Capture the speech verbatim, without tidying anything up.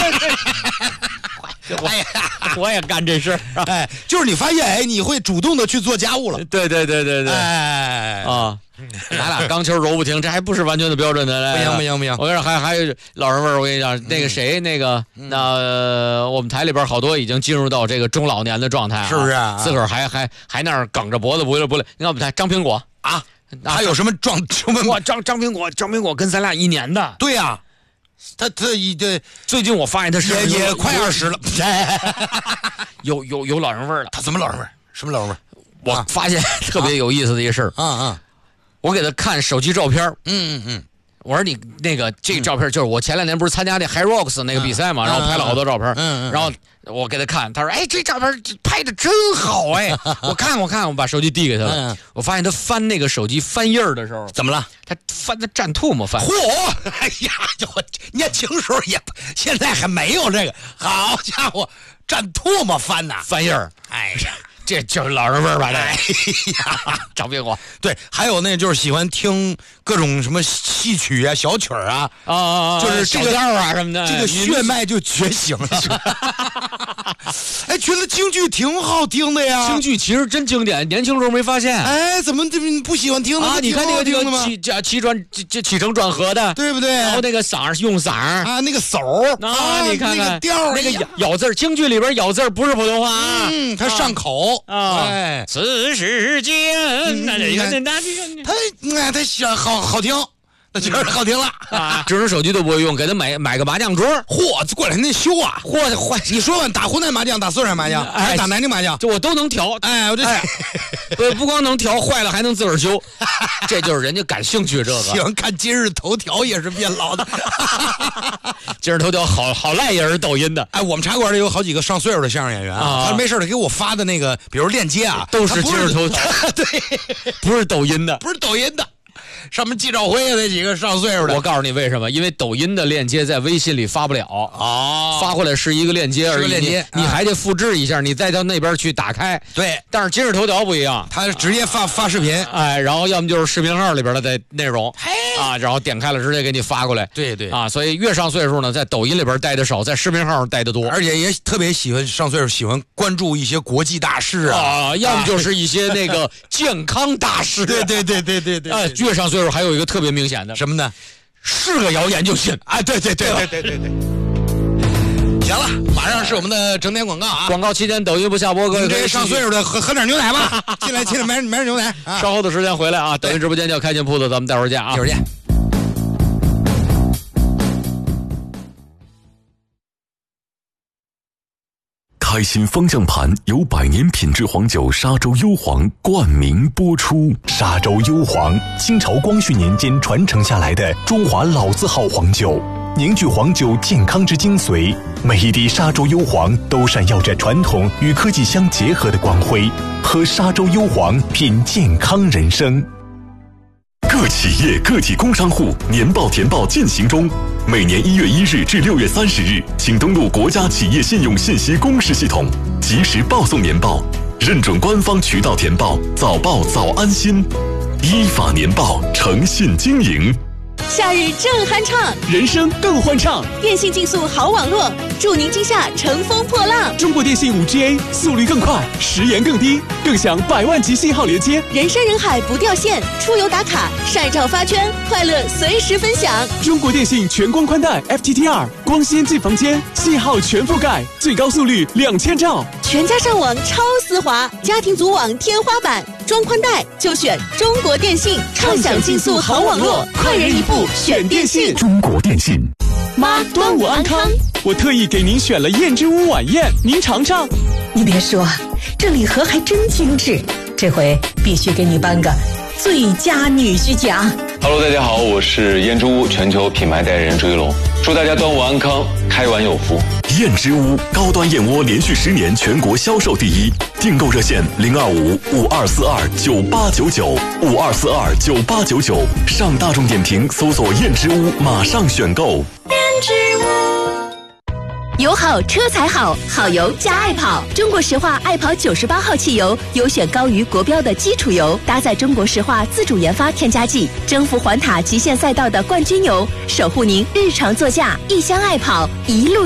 我哎呀， 我也干这事， 哎，就是你发现，哎，你会主动的去做家务了。 对对对对对， 哎啊，咱俩钢球揉不停，这还不是完全的标准的。 不行不行不行， 我跟你说，还还有老人味儿。我跟你讲，那个谁，那个那、呃、我们台里边好多已经进入到这个中老年的状态、啊， 是不是、啊？ 自个儿还还还那儿梗着脖子不来不来。你看我们台张苹果啊，他有什么状什么？ 哇，张张苹果，张苹果跟咱俩一年的。 对呀、啊。他他一对， 最近我发现他是也也快二十了， 有有有老人味儿了。 他怎么老人味儿？什么老人味儿？ 我发现特别有意思的一个事儿。 啊啊！ 我给他看手机照片， 嗯嗯嗯， 我说你那个这个照片就是我前两年不是参加那 High Rocks 那个比赛嘛，然后拍了好多照片， 嗯嗯， 然后我给他看，他说哎这照片拍的真好哎，我看我看我把手机递给他了，我发现他翻那个手机翻页的时候怎么了？ 他翻的蘸吐沫翻。 嚯！哎呀，我年轻时候也现在还没有这个，好家伙，蘸唾沫翻呐， 翻页儿， 哎呀。 这就是老人味儿吧？ 哎呀， 张苹果对，还有那就是喜欢听各种什么戏曲啊、小曲儿啊， 啊， 就是这个啊什么的， 这个血脉就觉醒了。哎，觉得京剧挺好听的呀， 京剧其实真经典，年轻时候没发现。 哎，怎么这么不喜欢听呢？ 啊，你看那个这个起起转这起承转合的， 对不对？ 然后那个嗓用嗓啊，那个手啊，你看看那个调， 那个咬咬字，京剧里边咬字不是普通话啊， 嗯，它上口。 啊， 哎， 此时间，那这个那那这个， 他哎，他想好好听，那确实好听了啊！智能手机都不会用，给他买买个麻将桌， 嚯，过两天修啊， 嚯嚯！ 你说吧，打湖南麻将，打四川麻将，还打南京麻将， 这我都能调。 哎，我这不不光能调，坏了还能自个儿修，这就是人家感兴趣。这个喜欢看今日头条也是变老的。 今日头条好好赖也是抖音的。 哎，我们茶馆里有好几个上岁数的相声演员啊，他没事的给我发的那个，比如链接啊， 都是今日头条， 对， 不是抖音的， 不是抖音的。上面纪兆辉那几个上岁数的， 我告诉你为什么？因为抖音的链接在微信里发不了哦， 发回来是一个链接而已， 链接你, 你还得复制一下，你再到那边去打开。 对， 但是今日头条不一样， 他直接发发视频， 哎，然后要么就是视频号里边的内容，啊，然后点开了直接给你发过来。 对对， 啊，所以越上岁数呢，在抖音里边待的少，在视频号上待的多， 而且也特别喜欢上岁数，喜欢关注一些国际大事啊， 啊要么就是一些那个健康大事。 对对对对对对， 啊，越上岁数还有一个特别明显的什么呢？ 是个谣言就信。 哎，对对对对对对对。行了，马上是我们的整点广告啊！ 广告期间抖音不下播，各位可以上岁数的喝喝点牛奶吧，进来进来买买点牛奶。啊、 稍后的时间回来啊，抖音直播间就要开进铺子，咱们待会儿见啊， 一会儿见。 开心方向盘由百年品质黄酒沙洲幽黄冠名播出。 沙洲幽黄，清朝光绪年间传承下来的中华老字号黄酒，凝聚黄酒健康之精髓。每一滴沙洲幽黄都闪耀着传统与科技相结合的光辉。喝沙洲幽黄，品健康人生。 各企业个体工商户年报填报进行中，每年一月一日至六月三十日，请登录国家企业信用信息公示系统，及时报送年报，认准官方渠道填报，早报早安心，依法年报，诚信经营。 夏日正酣畅， 人生更欢畅。 电信竞速好网络，祝您今夏乘风破浪。 中国电信 五 G A 速率更快，时延更低，更享百万级信号连接， 人山人海不掉线，出游打卡、晒照发圈，快乐随时分享。 中国电信全光宽带 F T T R 光纤进房间，信号全覆盖，最高速率两千兆， 全家上网超丝滑，家庭组网天花板。装宽带就选中国电信，畅享竞速好网络，快人一步选电信。 中国电信。 妈，端午安康！ 我特意给您选了燕之屋晚宴，您尝尝。 你别说，这礼盒还真精致，这回必须给你颁个最佳女婿奖。 Hello， 大家好，我是燕之屋全球品牌代言人朱一龙，祝大家端午安康，开碗有福。 燕之屋高端燕窝连续十年全国销售第一，订购热线零二五五二四二九八九九五二四二九八九九，上大众点评搜索燕之屋，马上选购。 燕之屋。油好车才好，好油加爱跑。中国石化爱跑九十八号汽油，优选高于国标的基础油，搭载中国石化自主研发添加剂，征服环塔极限赛道的冠军油，守护您日常座驾。一箱爱跑，一路